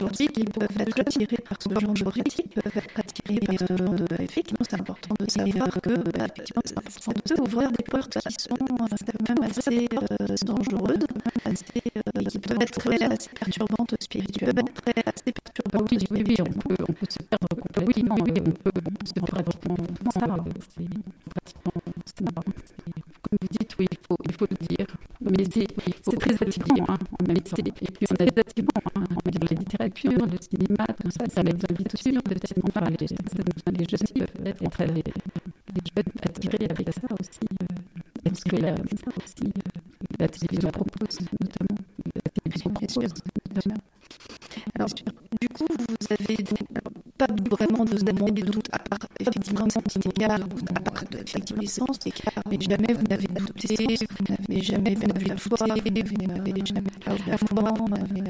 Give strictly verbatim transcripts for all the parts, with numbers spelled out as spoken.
aujourd'hui qui peuvent être attirés par ce genre de pratique, peuvent être attirés par ce genre de effectivement, c'est important de savoir que bah, effectivement, c'est important de ouvrir des portes qui sont quand même assez euh, dangereuses, assez, euh, qui peuvent être très assez perturbantes spirituellement, très assez perturbantes. Oui, oui, oui, on peut, on peut se perdre complètement. Oui, oui, on peut se perdre pratiquement dans ça. C'est pratiquement, c'est marrant. Comme vous dites, oui, il faut, il faut le dire. Mais c'est, oui, c'est très attirant, hein, en même temps. Et puis on a des attirants, hein, on va dire la littérature, le cinéma, tout ça, ça les invite aussi, peut-être, enfin, les, les jeunes peuvent être les, les jeunes attirés avec ça aussi, euh, attirés avec ça aussi. Euh, la télévision propose, notamment. La télévision propose, notamment. Alors, du coup, vous avez donc, pas vraiment de, de doute, à part effectivement des cas, à part effectivement l'essence, des cas, mais jamais vous n'avez douté, vous n'avez jamais vous n'avez la foi, vous n'avez jamais perdu la foi. Non,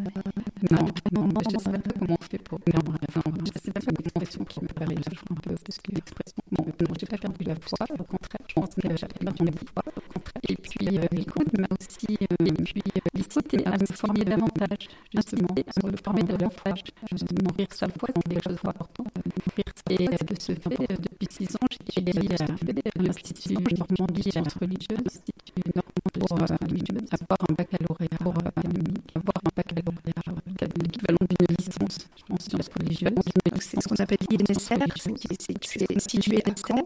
non, je ne sais pas comment on fait pour. Non, non, je ne sais pas comment on fait qui me paraît un peu plus que l'expression. Bon, non, je n'ai pas perdu la foi, au contraire, je pense que j'ai perdu la foi, au contraire. Et puis, euh, l'icône m'a aussi, euh, et puis, euh, l'icône à me former davantage, justement, à me former davantage, de nourrir sa foi, c'est quelque chose d'important, nourrir sa foi. Et euh, de ce fait, euh, depuis six ans, j'ai été à l'Institut Normandie Sciences Religieuses, l'Institut Normandie pour euh, avoir un baccalauréat, pour euh, avoir un baccalauréat, l'équivalent d'une licence en sciences religieuses. C'est ce qu'on appelle l'I N S R, qui est situé à Esther.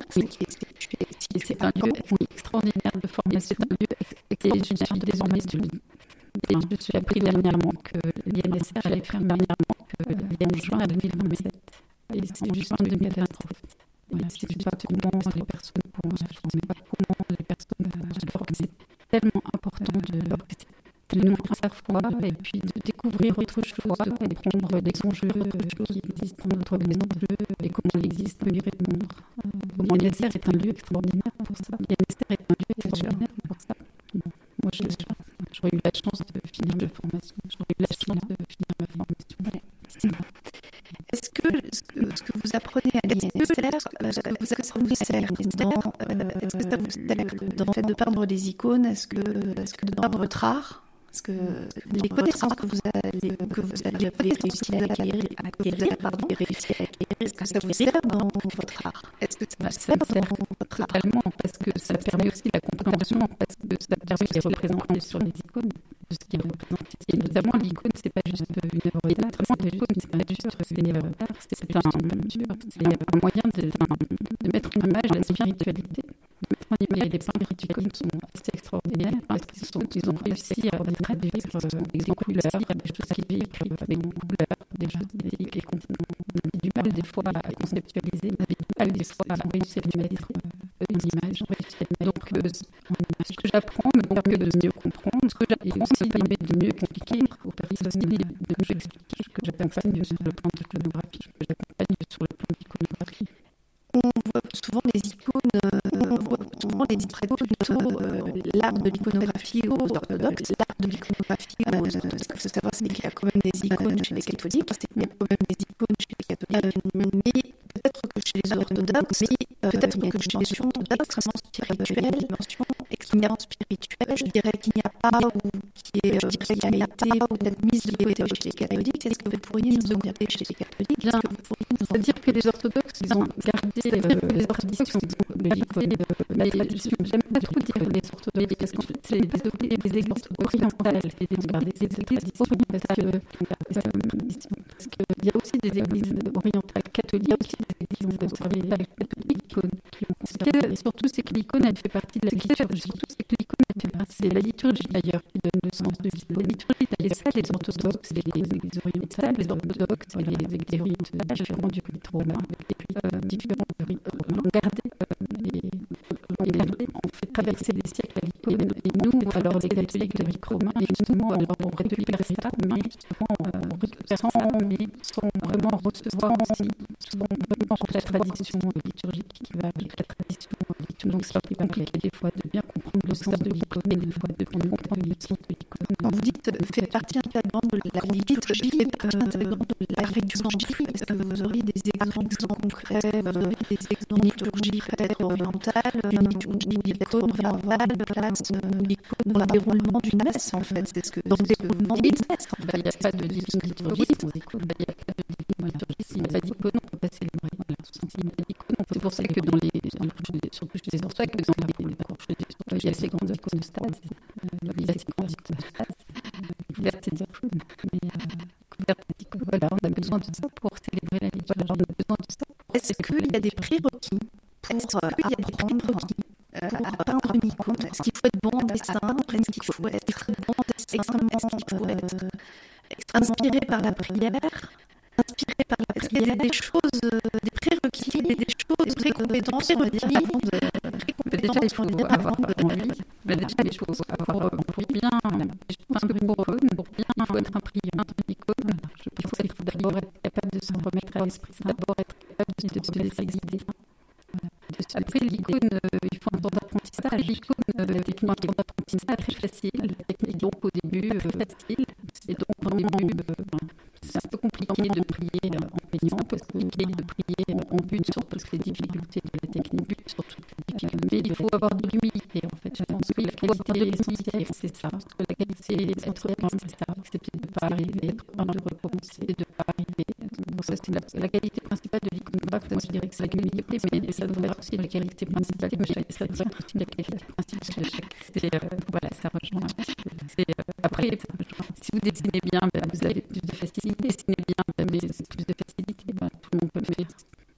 C'est un lieu extraordinaire de formation, c'est un lieu et je suis désormais du et je suis appris dernièrement que l'I N S R allait faire dernièrement que en juin deux mille vingt-sept. Et c'est juste en deux mille vingt-sept. Et c'est juste pas comment les personnes pour je ne sais pas comment les personnes je crois que c'est tellement important de de nourrir sa foi et puis de découvrir autre chose et prendre des enjeux, des choses qui existent, prendre des enjeux et comment il existe, mieux répondre. Comment l'I N S R est un lieu extraordinaire pour ça. L'I N S R est un lieu extraordinaire pour ça. Bon, moi, je, j'aurais eu la chance de finir ma formation. J'aurais eu la chance de finir ma formation. Ouais, c'est bon. Est-ce que ce que, ce que vous apprenez à l'I N S R, euh, ce que vous apprenez à l'I N S R, euh, est-ce que ça vous sert dans le fait de peindre des icônes? Est-ce que, est-ce que de peindre votre art? Parce que les connaissances que vous allez, que vous allez réussir à acquérir, acquérir, pardon, réussir à acquérir, est-ce que ça vous sert dans votre art? Est-ce que ça vous sert dans votre art? Totalement, parce que ça permet aussi la compréhension, parce que ça permet de représenter sur les icônes de ce qui est représenté. Et notamment, l'icône, c'est pas juste une œuvre d'art. L'icône, c'est pas juste une œuvre d'art, c'est un, c'est un moyen de, de mettre en image la spiritualité. De mettre en image les spiritualités qui sont assez extraordinaires, parce qu'ils sont, ils ont réussi à traduire des couleurs, des choses qui vivent avec des couleurs, des choses qui vivent. On a du mal des fois à conceptualiser, on a du mal des fois à réussir à mettre une image. Donc, ce que j'apprends me permet de mieux comprendre, ce que j'apprends me permet de mieux compliquer, au permis aussi de mieux expliquer, que j'accompagne sur le plan de l'iconographie, que j'accompagne sur le plan de l'iconographie. On voit souvent les icônes, euh, on voit souvent les icônes, euh, l'art de l'iconographie aux orthodoxes, l'art de l'iconographie aux orthodoxes. Ce qu'il faut savoir, c'est qu'il y a quand même des icônes chez les catholiques, il y a quand même des icônes chez les catholiques, mais peut-être que chez les orthodoxes, mais peut-être que chez les orthodoxes, extrêmement spirituelle, dimension extrêmement spirituelle, je dirais qu'il n'y a pas, ou qui est, je dirais qu'il n'y a pas, ou peut-être mise de côté chez les catholiques. Est-ce que vous pourriez nous en dire chez les catholiques? Bien, c'est-à-dire que les orthodoxes, ils ont gardé Euh, les traditions de l'icône, mais j'aime pas trop dire les orthodoxes, parce qu'en fait, c'est des, des églises orientales, et des, des églises orientales, parce qu'il y a aussi des églises orientales catholiques, il y a aussi des églises orientales catholiques qui ont considéré, et surtout c'est que l'icône, elle fait partie de la liturgie, surtout c'est que l'icône, elle fait partie, c'est la liturgie d'ailleurs qui donne le sens de l'icône. La liturgie, elle est ça, les orthodoxes, les églises orientales, les orthodoxes, et les églises orientales, différents du rite romain, euh, différents du rite romain, on gardait, euh, et, on gardait, on fait traverser des siècles à l'icône, et nous, alors les catholiques de rite romain, et justement, alors on récupère ça, mais justement, on récupère ça, mais sans vraiment recevoir aussi, souvent vraiment la tradition liturgique qui va avec la tradition liturgique Donc ça peut compliquer des fois de bien comprendre le sens de l'icône et des fois de bien comprendre le sens de l'icône. Quand vous dites fait partie intégrante de la liturgie, fait partie intégrante de la liturgie, est-ce que vous auriez des exemples concrets, vous auriez des exemples d'une liturgie peut-être orientale, une liturgie peut-être orientale, place l'icône dans le déroulement d'une messe en fait, c'est ce que dans le déroulement d'une messe. Il n'y a pas de divine liturgie sans icône, il n'y a pas de divine liturgie, s'il n'y a pas d'icône, on ne peut pas célébrer. C'est pour ça que dans les, surtout chez les orthodoxes, que dans les, il y a ces grandes iconostases, il y a ces grandes iconostases, couvertes d'icônes, mais couvertes d'icônes, voilà, on a besoin de ça pour célébrer la liturgie, on a besoin de ça. Est-ce qu'il y a des prérequis pour apprendre à peindre une icône? Est-ce qu'il faut être bon en dessin? Est-ce qu'il faut être bon en dessin? Est-ce qu'il faut être inspiré par la prière? Inspiré par la prière, il y a des choses, des prérequis, des choses, des compétences, on va dire, avant de... Déjà, il faut avoir envie, mais déjà, il faut avoir envie bien, un peu pour eux, pour bien, il faut être un prieur, une icône. Je pense qu'il faut d'abord être capable de s'en remettre à l'esprit, d'abord être capable de se laisser guider. Après, l'icône, il faut un temps d'apprentissage. L'icône, effectivement, un temps d'apprentissage très facile. La technique, donc, au début, facile. C'est donc vraiment... C'est un peu compliqué de prier en peignant, parce que c'est compliqué de prier en but, parce que les difficultés de la technique but, surtout les difficultés. Mais il faut avoir de l'humilité, en fait. Je pense que la qualité essentielle, c'est ça. La qualité essentielle, c'est ça. C'est de ne pas arriver, d'être un de recommencer, de ne pas arriver. Donc, ça, c'est la, la qualité principale de l'iconographe. Moi, je dirais que c'est l'humilité, mais ça devrait être aussi la qualité principale de chaque. Ça devrait être aussi la qualité principale de chaque. C'est, euh, voilà, ça rejoint. C'est, euh, après, ça rejoint. Si vous dessinez bien, ben, vous avez plus de facilité. Dessinez bien, mais c'est plus de facilité. Ben, tout le monde peut le faire.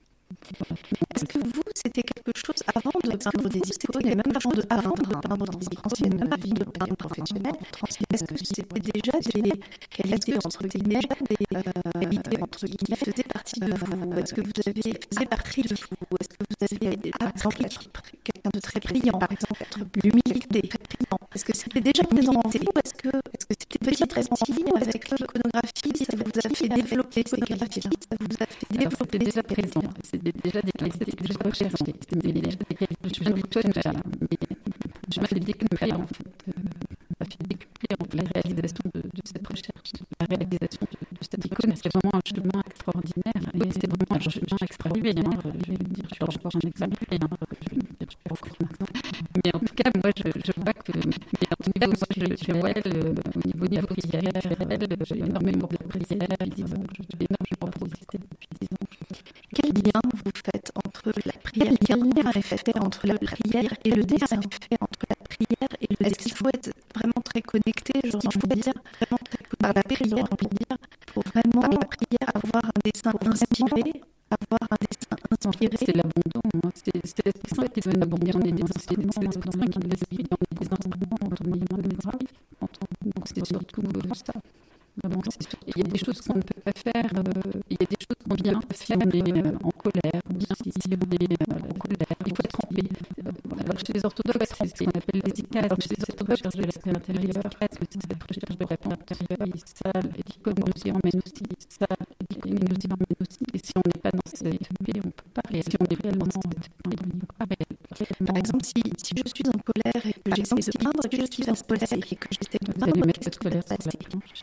Est-ce que vous, c'était quelque chose avant de peindre des icônes, et même avant de peindre des icônes, même avant de peindre professionnel, est-ce que c'était déjà des qualités entre guillemets, des qualités entre guillemets faisaient partie de vous? Est-ce que vous avez fait partie de vous? Est-ce que vous avez, par exemple, être quelqu'un de très brillant, par exemple, être l'humilité, très brillant? Est-ce que c'était déjà présent en vous? Est-ce que est-ce que c'était déjà présent en vous avec l'iconographie? Ça vous a fait développer ces qualités? Ça vous a fait développer déjà présent. Déjà des qualités, c'était déjà présent. C'était déjà des qualités. Je viens de l'icône, mais je m'ai fait décupler, en fait. m'a fait décupler la réalisation de, de cette recherche. La réalisation de, de cette icône, c'est vraiment un chemin extraordinaire. Et c'est vraiment un chemin extraordinaire. Je vais dire, je suis encore un exemple. Je vais dire, je suis encore maintenant. Mais en tout cas, moi, je, je vois que... Mais en tout cas, moi, je, je vois le, au niveau niveau prière, j'ai énormément de prière. J'ai énormément progressé depuis dix ans. Quel lien vous faites entre la prière, quel lien est fait entre la prière et le dessin, fait entre la prière et le dessin? Est-ce qu'il faut être vraiment très connecté, genre, il faut dire, vraiment très connecté par la prière, on peut dire, pour vraiment par la prière avoir un dessin inspiré, avoir un dessin inspiré? C'est l'abandon, c'est le dessin qui donne l'abandon des enseignements, c'est le dessin qui nous laisse vivre dans des enseignements, dans les mains de mes travaux. Donc c'est surtout ça. Donc, il y a des choses qu'on ne peut pas faire, euh, il y a des choses qu'on vient faire, mais euh, en colère, bien si on est euh, en colère, il faut être en paix. Euh, alors, chez les orthodoxes, c'est ce qu'on appelle les icônes. Alors, chez les orthodoxes, je laisse à l'intérieur, cette recherche de réponse intérieure, ça, l'icône nous y emmène aussi, ça, l'icône nous y emmène aussi. Et si on n'est pas dans cette paix, on ne peut pas réellement, si on est réellement dans cette paix, on ne peut pas réellement. Par exemple, si, si je suis en colère et que j'essaie de peindre, que je suis en colère et que j'essaie de peindre, mettre cette colère sur la planche.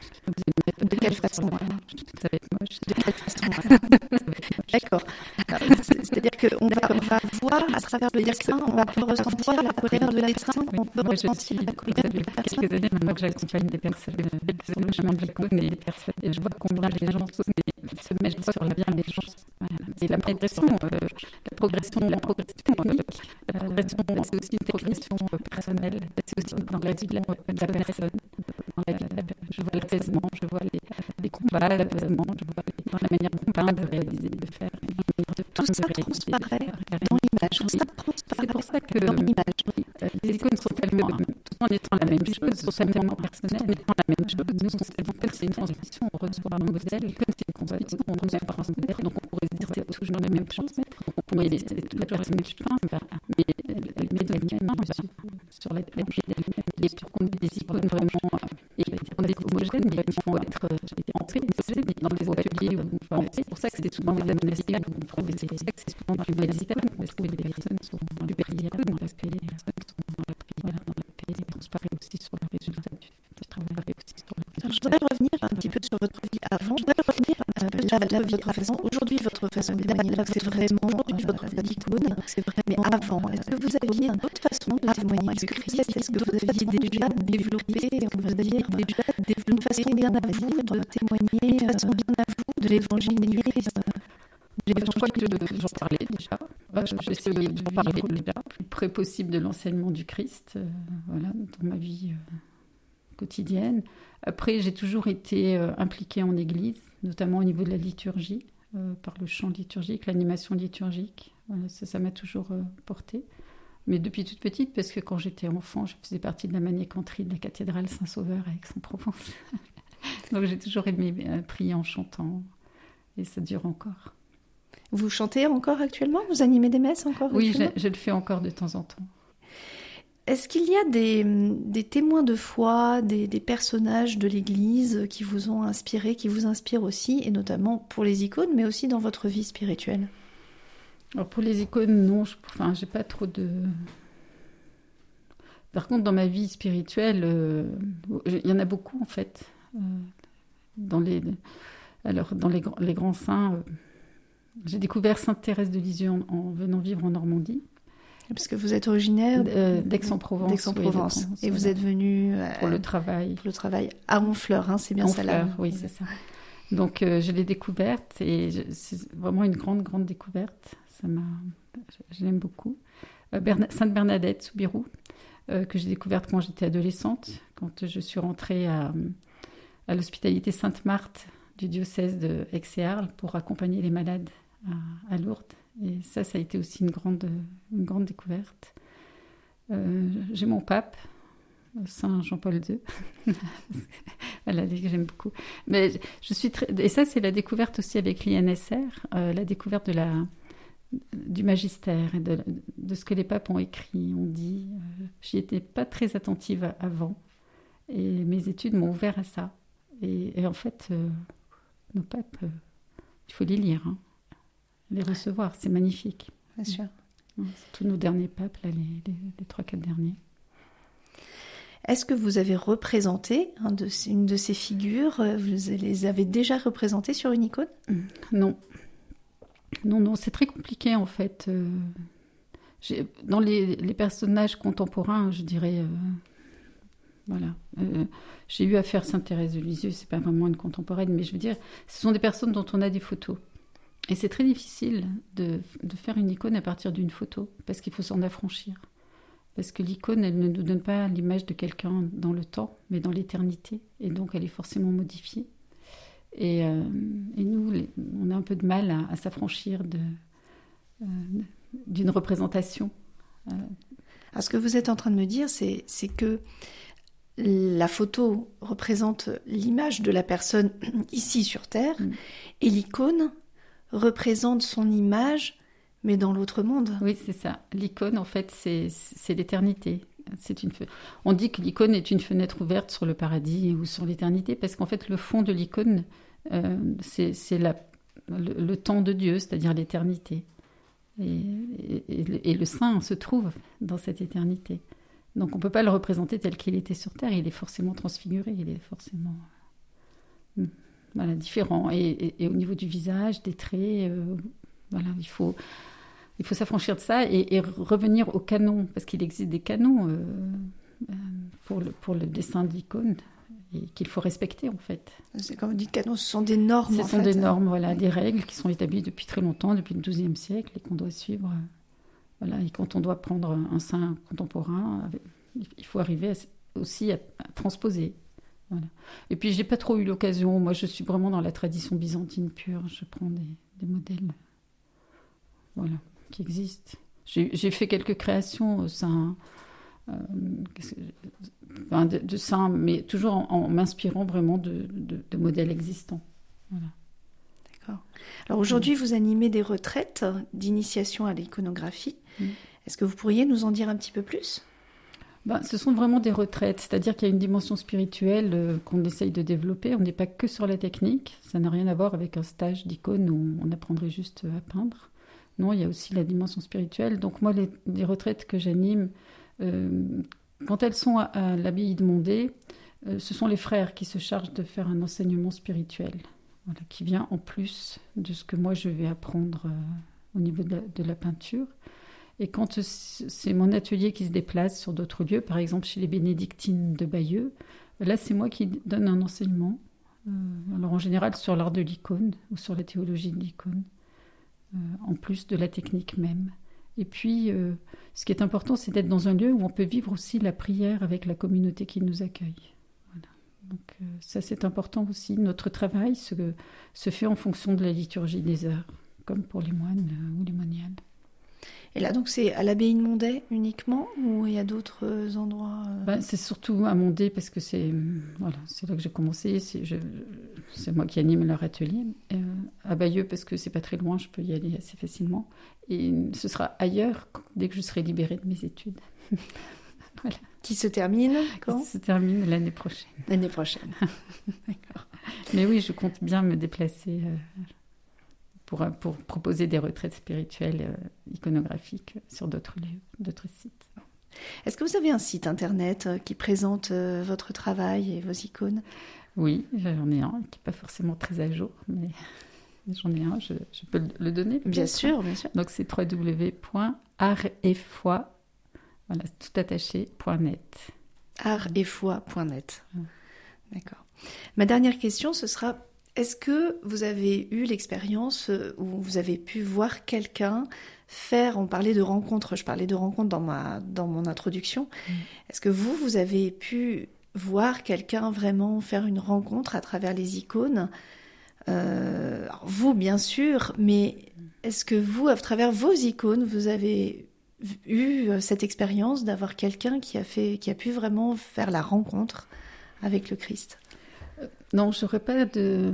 De quelle façon? Ça va être moche. De quelle façon? D'accord. C'est-à-dire qu'on va, on va voir à travers le dessin, on va ressentir la colère de la dessin, on peut ressentir la colère de la personne. Quelques années maintenant que j'accompagne des personnes, des chemin de l'icône et des personnes, et je vois combien les gens se mettent sur la bien les gens. Et la progression, euh, la progression, la progression, euh, la progression, c'est aussi une progression personnelle, c'est aussi dans la vie de la personne, dans la vie de la personne. Je vois l'apaisement, je vois les, les combats, l'apaisement, je vois les, dans la manière de peindre, de réaliser, de faire, de tout ça transparaît dans l'image. Tout ça transparaît c'est pour ça que dans l'image. Les icônes sont tellement, tout en étant la même chose, sont tellement personnelles, en étant la même chose, nous, c'est une transmission, on reçoit un modèle, l'icône, c'est une transmission, on reçoit par un modèle, donc on pourrait se dire c'est toujours la même chose, donc on pourrait laisser toujours la même chose, mais elle met de l'humain sur la tête d'elle-même, et pour qu'on ait des icônes vraiment, et qu'on ait des homogènes, mais il faut être entré dans des ateliers, c'est pour ça que c'est souvent les monastiques, c'est pour ça que c'est souvent dans les monastiques, on trouve des personnes qui sont dans les périodes, paix, dans la paix, voilà, dans la paix, et transparaît aussi sur le résultat du, du travail, aussi sur le résultat. Je voudrais revenir un petit peu sur votre vie avant. Je voudrais revenir un petit peu sur la vie façon. Aujourd'hui, votre façon de témoigner, là, c'est vraiment aujourd'hui votre icône, c'est vrai. Mais avant, est-ce que vous aviez une autre façon de témoigner du Christ? Est-ce que vous aviez déjà développé, est-ce que vous aviez déjà développé une façon bien à vous de témoigner, une façon bien à vous de l'évangéliser? Je crois que j'en parlais déjà. J'essayais de parler déjà le plus près possible de l'enseignement du Christ, euh, voilà, dans ma vie euh, quotidienne. Après, j'ai toujours été euh, impliquée en Église, notamment au niveau de la liturgie, euh, par le chant liturgique, l'animation liturgique. Voilà, ça, ça m'a toujours euh, portée. Mais depuis toute petite, parce que quand j'étais enfant, je faisais partie de la maniécanterie de la cathédrale Saint-Sauveur à Aix-en-Provence. Donc j'ai toujours aimé euh, prier en chantant, et ça dure encore. Vous chantez encore actuellement? Vous animez des messes encore? Oui, je, je le fais encore de temps en temps. Est-ce qu'il y a des, des témoins de foi, des, des personnages de l'Église qui vous ont inspiré, qui vous inspirent aussi, et notamment pour les icônes, mais aussi dans votre vie spirituelle? Alors pour les icônes, non, je, enfin, j'ai pas trop de... Par contre, dans ma vie spirituelle, euh, il y en a beaucoup en fait. Euh, dans les, alors, dans les, les grands saints... Euh, J'ai découvert Sainte Thérèse de Lisieux en, en venant vivre en Normandie. Parce que vous êtes originaire euh, d'Aix-en-Provence. d'Aix-en-Provence. Oui, et vous voilà. êtes venu euh, pour le travail. Pour le travail à Honfleur, hein, c'est bien ça là. Oui, c'est ça. Donc euh, je l'ai découverte et je, c'est vraiment une grande, grande découverte. Ça m'a, je l'aime beaucoup. Euh, Berna, Sainte Bernadette Soubirous, euh, que j'ai découverte quand j'étais adolescente, quand je suis rentrée à, à l'hospitalité Sainte-Marthe du diocèse de Aix et Arles pour accompagner les malades à, à Lourdes. Et ça, ça a été aussi une grande, une grande découverte. Euh, j'ai mon pape, Saint Jean-Paul deux. Voilà, que j'aime beaucoup. Mais je suis très... Et ça, c'est la découverte aussi avec l'I N S R, euh, la découverte de la, du magistère et de, de ce que les papes ont écrit, ont dit. Euh, j'y étais pas très attentive avant. Et mes études m'ont ouvert à ça. Et, et en fait, euh, nos papes, euh, il faut les lire, hein. Les recevoir, c'est magnifique. Bien sûr. Tous nos derniers papes, là, les, les, les trois, quatre derniers. Est-ce que vous avez représenté un de ces, une de ces figures? Vous les avez déjà représentées sur une icône? Non. Non, non, c'est très compliqué en fait. Euh, j'ai, dans les, les personnages contemporains, je dirais... Euh, voilà. Euh, j'ai eu à faire Sainte Thérèse de Lisieux, c'est pas vraiment une contemporaine, mais je veux dire, ce sont des personnes dont on a des photos. Et c'est très difficile de, de faire une icône à partir d'une photo, parce qu'il faut s'en affranchir. Parce que l'icône, elle ne nous donne pas l'image de quelqu'un dans le temps, mais dans l'éternité. Et donc, elle est forcément modifiée. Et, euh, et nous, les, on a un peu de mal à, à s'affranchir de, euh, d'une représentation. Euh. Alors, ce que vous êtes en train de me dire, c'est, c'est que la photo représente l'image de la personne ici sur Terre, mmh. et l'icône représente son image, mais dans l'autre monde. Oui, c'est ça. L'icône, en fait, c'est, c'est l'éternité. C'est une... On dit que l'icône est une fenêtre ouverte sur le paradis ou sur l'éternité, parce qu'en fait, le fond de l'icône, euh, c'est, c'est la... le, le temps de Dieu, c'est-à-dire l'éternité. Et, et, et le saint se trouve dans cette éternité. Donc on ne peut pas le représenter tel qu'il était sur Terre, il est forcément transfiguré, il est forcément voilà, différent. Et, et, et au niveau du visage, des traits, euh, voilà, il faut, il faut s'affranchir de ça et, et revenir au canon, parce qu'il existe des canons euh, pour, le, pour le dessin de l'icône, et qu'il faut respecter en fait. C'est comme vous dites, canons, ce sont des normes. Ce en sont fait. des normes, voilà, des règles qui sont établies depuis très longtemps, depuis le douzième siècle, et qu'on doit suivre. Voilà, et quand on doit prendre un saint contemporain, il faut arriver à, aussi à, à transposer. Voilà. Et puis, je n'ai pas trop eu l'occasion. Moi, je suis vraiment dans la tradition byzantine pure. Je prends des, des modèles voilà, qui existent. J'ai, j'ai fait quelques créations saints, euh, enfin, de, de saints, mais toujours en, en m'inspirant vraiment de, de, de modèles existants. Voilà. Alors aujourd'hui, vous animez des retraites d'initiation à l'iconographie. Mmh. Est-ce que vous pourriez nous en dire un petit peu plus ? Ben, ce sont vraiment des retraites, c'est-à-dire qu'il y a une dimension spirituelle euh, qu'on essaye de développer. On n'est pas que sur la technique, ça n'a rien à voir avec un stage d'icône où on apprendrait juste à peindre. Non, il y a aussi la dimension spirituelle. Donc moi, les, les retraites que j'anime, euh, quand elles sont à, à l'abbaye de Mondé, euh, ce sont les frères qui se chargent de faire un enseignement spirituel, voilà, qui vient en plus de ce que moi je vais apprendre euh, au niveau de la, de la peinture. Et quand c'est mon atelier qui se déplace sur d'autres lieux, par exemple chez les bénédictines de Bayeux, là c'est moi qui donne un enseignement, euh, alors en général sur l'art de l'icône ou sur la théologie de l'icône. Euh, en plus de la technique même. Et puis, euh, ce qui est important, c'est d'être dans un lieu où on peut vivre aussi la prière avec la communauté qui nous accueille. Voilà. Donc euh, ça, c'est important aussi. Notre travail se, se fait en fonction de la liturgie des heures, comme pour les moines euh, ou les moniales. Et là, donc, c'est à l'abbaye de Mondé uniquement, ou il y a d'autres endroits euh... ben, c'est surtout à Mondé, parce que c'est, voilà, c'est là que j'ai commencé. C'est, je, c'est moi qui anime leur atelier. Euh, à Bayeux, parce que c'est pas très loin, je peux y aller assez facilement. Et ce sera ailleurs, dès que je serai libérée de mes études. Voilà. Qui se termine quand ? Qui se termine l'année prochaine. L'année prochaine. D'accord. Mais oui, je compte bien me déplacer... Euh, Pour, pour proposer des retraites spirituelles euh, iconographiques sur d'autres lieux, d'autres sites. Est-ce que vous avez un site internet qui présente euh, votre travail et vos icônes ? Oui, j'en ai un qui n'est pas forcément très à jour, mais j'en ai un, je, je peux le donner. Bien sûr, bien sûr. Donc c'est w w w point art et foi, voilà, tout attaché, point net. art et foi point net. D'accord. Ma dernière question, ce sera... Est-ce que vous avez eu l'expérience où vous avez pu voir quelqu'un faire, on parlait de rencontres, je parlais de rencontres dans, ma, dans mon introduction, mmh. Est-ce que vous, vous avez pu voir quelqu'un vraiment faire une rencontre à travers les icônes ? euh, alors vous, bien sûr, mais est-ce que vous, à travers vos icônes, vous avez eu cette expérience d'avoir quelqu'un qui a, fait, qui a pu vraiment faire la rencontre avec le Christ ? Non, je n'aurais pas de,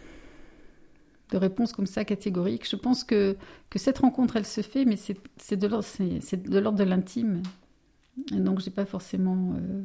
de réponse comme ça catégorique. Je pense que, que cette rencontre, elle se fait, mais c'est, c'est, de, l'ordre, c'est, c'est de l'ordre de l'intime. Et donc, je n'ai pas forcément euh,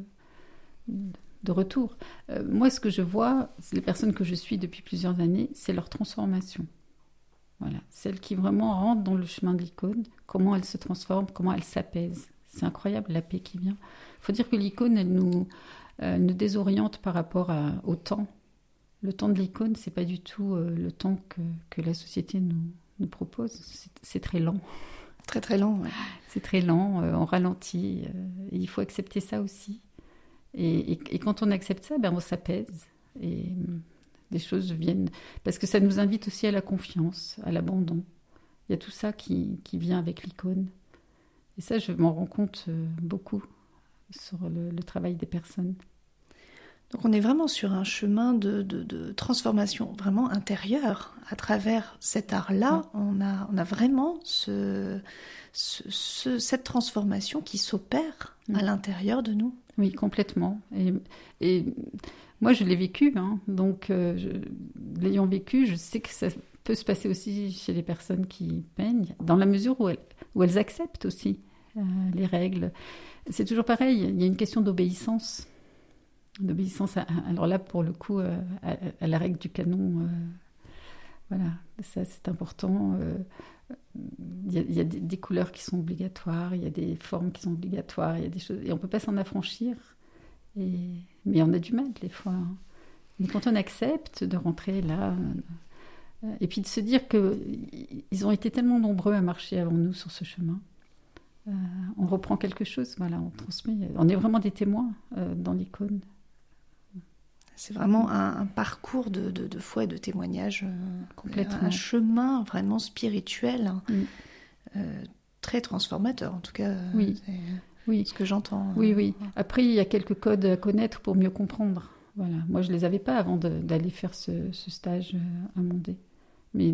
de retour. Euh, moi, ce que je vois, c'est les personnes que je suis depuis plusieurs années, c'est leur transformation. Voilà. Celles qui vraiment rentrent dans le chemin de l'icône, comment elles se transforment, comment elles s'apaisent. C'est incroyable, la paix qui vient. Il faut dire que l'icône, elle nous... Euh, nous désoriente par rapport à, au temps. Le temps de l'icône, c'est pas du tout euh, le temps que, que la société nous, nous propose. C'est, c'est très lent. Très très lent, ouais. C'est très lent, euh, on ralentit. Euh, et il faut accepter ça aussi. Et, et, et quand on accepte ça, ben on s'apaise. Et euh, des choses viennent... Parce que ça nous invite aussi à la confiance, à l'abandon. Il y a tout ça qui, qui vient avec l'icône. Et ça, je m'en rends compte euh, beaucoup sur le, le travail des personnes. Donc on est vraiment sur un chemin de, de, de transformation vraiment intérieure. À travers cet art-là, ouais. on, a, on a vraiment ce, ce, ce, cette transformation qui s'opère ouais. à l'intérieur de nous. Oui, complètement. Et, et moi, je l'ai vécu. Hein, donc, euh, je, l'ayant vécu, je sais que ça peut se passer aussi chez les personnes qui peignent, dans la mesure où elles, où elles acceptent aussi euh, les règles. C'est toujours pareil, il y a une question d'obéissance. D'obéissance, à, alors là, pour le coup, à, à la règle du canon. Euh, voilà, ça c'est important. Euh, il y a, il y a des, des couleurs qui sont obligatoires, il y a des formes qui sont obligatoires, il y a des choses... Et on ne peut pas s'en affranchir. Et, mais on a du mal, des fois. Hein. Mais quand on accepte de rentrer là... Euh, et puis de se dire qu'ils ont été tellement nombreux à marcher avant nous sur ce chemin. Euh, on reprend quelque chose, voilà, on transmet. On est vraiment des témoins euh, dans l'icône. C'est vraiment un, un parcours de, de, de foi et de témoignage, euh, complètement. Un chemin vraiment spirituel, hein, mm. euh, très transformateur en tout cas. Oui, c'est oui. Ce que j'entends. Oui, euh, oui. Après, il y a quelques codes à connaître pour mieux comprendre. Voilà. Moi, je les avais pas avant de, d'aller faire ce, ce stage à Mondé. Mais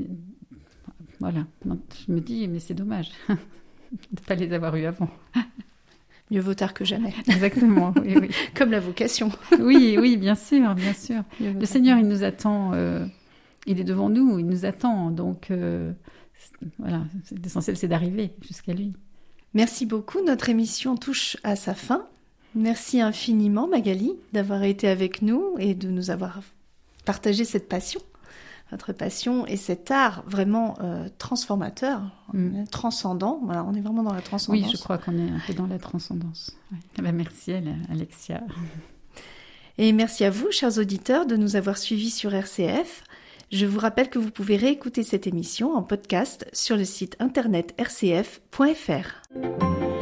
voilà, je me dis, mais c'est dommage de ne pas les avoir eus avant. Mieux vaut tard que jamais. Exactement, oui, oui. Comme la vocation. Oui, oui, bien sûr, bien sûr. Le Seigneur, il nous attend, euh, il est devant nous, il nous attend. Donc, euh, voilà, l'essentiel, c'est d'arriver jusqu'à lui. Merci beaucoup. Notre émission touche à sa fin. Merci infiniment, Magali, d'avoir été avec nous et de nous avoir partagé cette passion votre passion et cet art vraiment euh, transformateur, mm. transcendant. Voilà, on est vraiment dans la transcendance. Oui, je crois qu'on est un peu dans la transcendance. Ouais. Ah ben merci Alexia. Et merci à vous, chers auditeurs, de nous avoir suivis sur R C F. Je vous rappelle que vous pouvez réécouter cette émission en podcast sur le site internet r c f point f r.